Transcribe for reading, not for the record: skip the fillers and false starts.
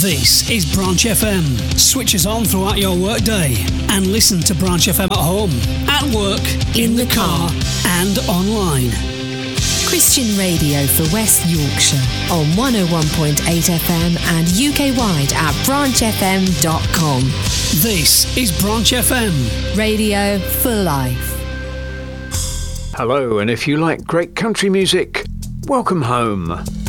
This is Branch FM. Switch us on throughout your workday and listen to Branch FM at home, at work, in the car and online. Christian radio for West Yorkshire on 101.8 FM and UK-wide at branchfm.com. This is Branch FM. Radio for life. Hello, and if you like great country music, welcome home.